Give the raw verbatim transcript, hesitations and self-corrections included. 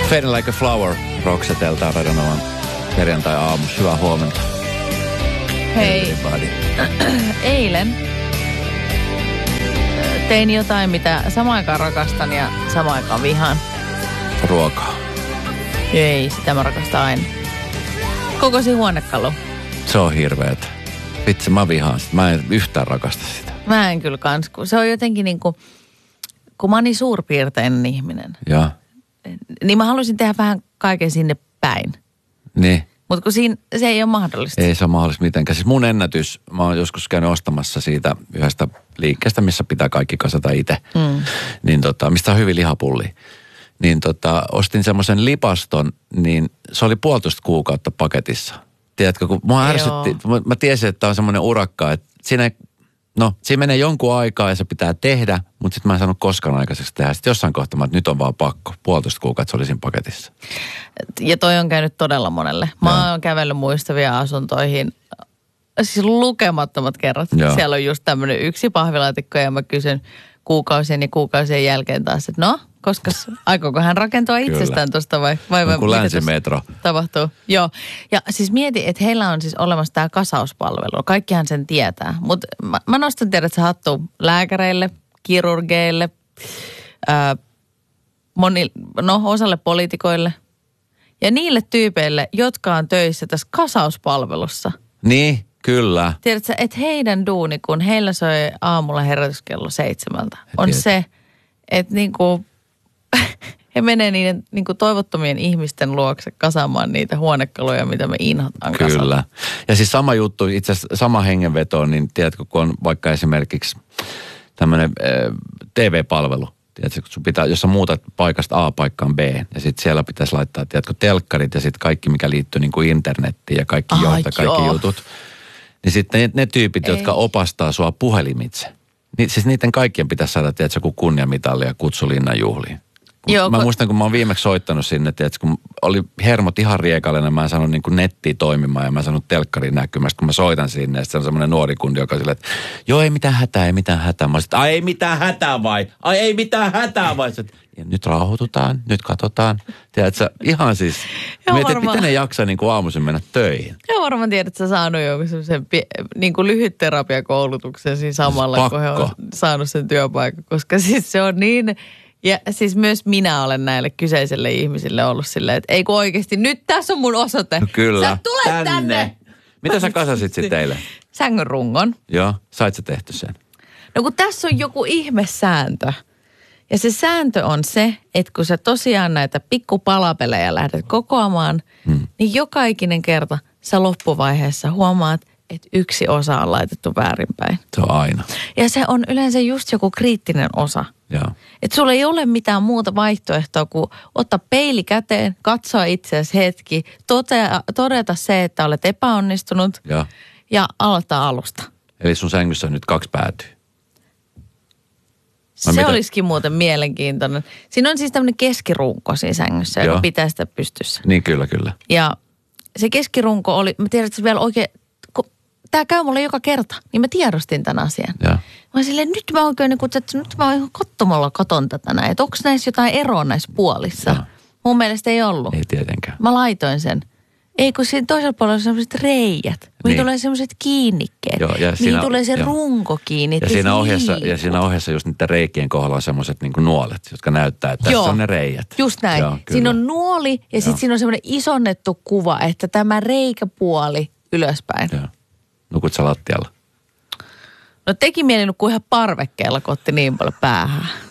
Fading Like a Flower, Roxetelta Radionovan perjantai-aamus. Hyvää huomenta. Hei. Eilen tein jotain, mitä samaan aikaan rakastan ja samaan aikaan vihaan. Ruokaa. Ei, sitä mä rakastan aina. Kokosin huonekalu. Se on hirveetä. Vitsi, mä vihaan sitä. Mä en yhtään rakasta sitä. Mä en kyllä kans. Se on jotenkin niin kuin, kun mä oon niin suurpiirteinen ihminen. Joo. Niin mä haluaisin tehdä vähän kaiken sinne päin. Niin. Mutta kun siinä se ei ole mahdollista. Ei se ole mahdollista mitenkään. Siis mun ennätys, mä oon joskus käynyt ostamassa siitä yhdestä liikkeestä, missä pitää kaikki kasata itse. Mm. Niin tota, mistä on hyvin lihapulli. Niin tota, ostin semmoisen lipaston, niin se oli puolitoista kuukautta paketissa. Tiedätkö, kun mua ärsytti, mä, mä tiesin, että tämä on semmoinen urakka, että siinä, no, siinä menee jonkun aikaa ja se pitää tehdä, mutta sitten mä en saanut koskaan aikaiseksi tehdä. Sitten jossain kohtaa, että nyt on vaan pakko. Puolitoista kuukautta se oli siinä paketissa. Ja toi on käynyt todella monelle. Mä oon kävellyt muistavia asuntoihin, siis lukemattomat kerrat. Joo. Siellä on just tämmöinen yksi pahvilaatikko ja mä kysyn kuukausien ja kuukausien jälkeen taas, että no, koska aikooko hän rakentaa itsestään tuosta vai, vai, vai kuin länsimetro tapahtuu? Joo. Ja siis mieti, että heillä on siis olemassa tämä kasauspalvelu. Kaikkihan sen tietää. Mutta mä, mä nostan tiedät, että se hattuu lääkäreille, kirurgeille, ää, moni, no osalle poliitikoille ja niille tyypeille, jotka on töissä tässä kasauspalvelussa. Niin, kyllä. Tiedätkö, että heidän duuni, kun heillä soi aamulla herätyskello seitsemältä, on se, että niinku he menee niiden niin kuin toivottomien ihmisten luokse kasaamaan niitä huonekaluja, mitä me inhotaan kasata. Kyllä. Ja siis sama juttu, itse asiassa sama hengenveto, niin tiedätkö, kun on vaikka esimerkiksi tämmöinen äh, T V-palvelu, tiedätkö, kun sun pitää, jos sä muutat paikasta A paikkaan B, ja sitten siellä pitäisi laittaa, tiedätkö, telkkarit ja sitten kaikki, mikä liittyy niin kuin internettiin ja kaikki ah, johta, kaikki joo. jutut. Niin sitten ne, ne tyypit, Ei. jotka opastaa sua puhelimitse, niin siis niiden kaikkien pitäisi saada, tiedätkö, joku kunniamitalli ja kutsu linnan juhliin. Joo, mä kun... muistan, kun mä oon viimeksi soittanut sinne, että kun oli hermot ihan riekallinen, mä en saanut niin kuin nettiä toimimaan ja mä en saanut telkkarin näkymästä, kun mä soitan sinne. Ja sitten on semmoinen nuori kundi, joka on silleen, että joo, ei mitään hätää, ei mitään hätää. Mä olisin, ai ei mitään hätää vai? Ai ei mitään hätää vai? Sitten, ja nyt rauhoitutaan, nyt katsotaan. Tiedätkö, ihan siis, mietit, että miten ne jaksaa niin kuin aamuisin mennä töihin. Joo, varmaan tiedät, että sä saanut jonkun semmoisen niin kuin lyhyt terapiakoulutuksen siinä samalla, siis kun he on saanut sen työpaikan, koska siis se on niin... Ja siis myös minä olen näille kyseisille ihmisille ollut silleen, että ei kun oikeasti, nyt tässä on mun osoite. No kyllä. Sä tulet tänne. tänne. Mitä sä kasasit sitten teille? Sängyn rungon. Joo, sait sä tehty sen? No kun tässä on joku ihmesääntö. Ja se sääntö on se, että kun sä tosiaan näitä pikkupalapelejä lähdet kokoamaan, hmm. niin joka ikinen kerta sä loppuvaiheessa huomaat, että yksi osa on laitettu väärinpäin. Se on aina. Ja se on yleensä just joku kriittinen osa. Joo. Että sulla ei ole mitään muuta vaihtoehtoa kuin ottaa peili käteen, katsoa itseäsi hetki, totea, todeta se, että olet epäonnistunut ja, ja aloittaa alusta. Eli sun sängyssä on nyt kaksi päätyä. Se mitä? Olisikin muuten mielenkiintoinen. Siinä on siis tämmöinen keskirunko siinä sängyssä, joka pitää sitä pystyssä. Niin kyllä, kyllä. Ja se keskirunko oli, mä tiedän, että se vielä oikein... Tämä käy mulle joka kerta, niin mä tiedostin tämän asian. Ja. Mä olin silleen, nyt mä oikein, että nyt mä ihan katsomalla katon tätä näin, että onko näissä jotain eroa näissä puolissa. Ja. Mun mielestä ei ollut. Ei tietenkään. Mä laitoin sen. Ei, kun siinä toisella puolella on sellaiset reijät. Mihin niin. tulee sellaiset kiinnikkeet. Joo, ja mihin tulee se jo. runko kiinni. Ja siinä, ohjassa, ja siinä ohjassa just niiden reikien kohdalla on sellaiset niin kuin nuolet, jotka näyttää, että tässä on ne reijät. Just näin. Joo, siinä on nuoli ja sitten siinä on semmoinen isonnettu kuva, että tämä reikäpuoli ylöspäin. Joo. Nukut sä lattialla? No teki mieli nukkua ihan parvekkeella, kun otti niin paljon päähän.